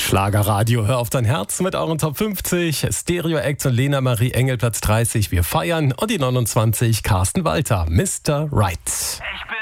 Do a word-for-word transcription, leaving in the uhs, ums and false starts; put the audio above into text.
Schlagerradio, hör auf dein Herz mit euren Top fünfzig. Stereo Act und Lena Marie Engel Platz dreißig, wir feiern. Und die neunundzwanzig, Carsten Walter, Mister Right. Ich bin